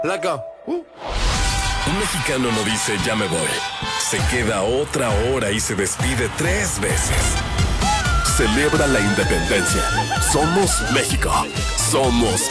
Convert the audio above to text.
Let go. Un mexicano no dice ya me voy. Se queda otra hora y se despide 3 veces. Celebra la independencia. Somos México. Somos